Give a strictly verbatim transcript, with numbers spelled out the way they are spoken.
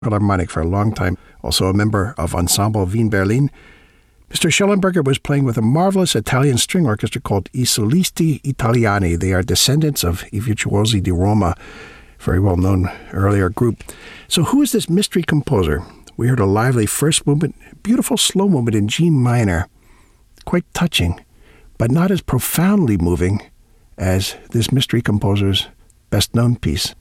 Philharmonic for a long time, also a member of Ensemble Wien Berlin. Mister Schellenberger was playing with a marvelous Italian string orchestra called I Solisti Italiani. They are descendants of I Virtuosi di Roma, very well-known earlier group. So who is this mystery composer? We heard a lively first movement, beautiful slow movement in G minor, quite touching, but not as profoundly moving as this mystery composer's best-known piece.